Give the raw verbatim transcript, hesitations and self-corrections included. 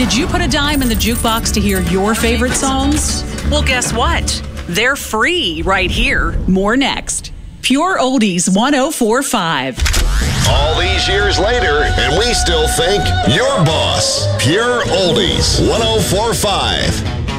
Did you put a dime in the jukebox to hear your favorite songs? Well, guess what? They're free right here. More next. Pure Oldies one oh four point five. All these years later, and we still think your boss. Pure Oldies one oh four point five.